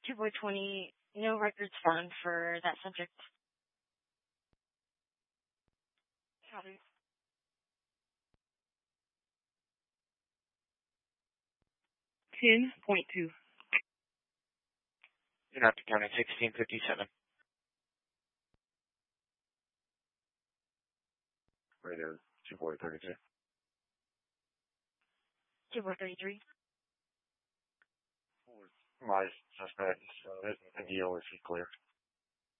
2.20, no records found for that subject. Copy. 10.2. United County 1657. Radio 2432. 2433. My suspect is in the EO, is he clear?